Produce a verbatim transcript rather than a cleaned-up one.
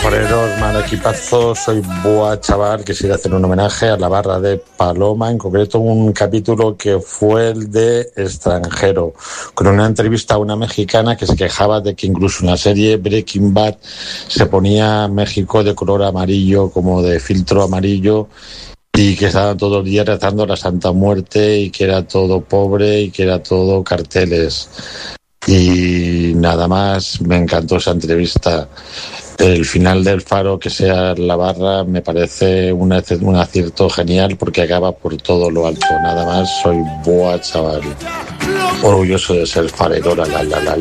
Fareros, mal equipazo, soy Boa Chaval, que quiere hacer un homenaje a la barra de Paloma, en concreto un capítulo que fue el de Extranjero, con una entrevista a una mexicana que se quejaba de que incluso en la serie Breaking Bad se ponía México de color amarillo, como de filtro amarillo, y que estaban todos los días rezando la Santa Muerte y que era todo pobre y que era todo carteles. Y nada más, me encantó esa entrevista. El final del Faro, que sea la barra, me parece un, un acierto genial porque acaba por todo lo alto. Nada más, soy Boa Chaval. Orgulloso de ser farero, la la la la